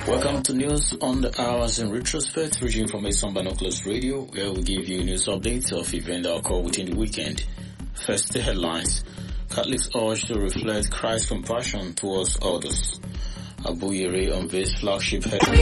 Welcome to News on the Hours in Retrospect, reaching from Mason Binoculars Radio, where we give you news updates of events that occur within the weekend. First, the headlines. Catholics urged to reflect Christ's compassion towards others. Abu Yeri unveils flagship head.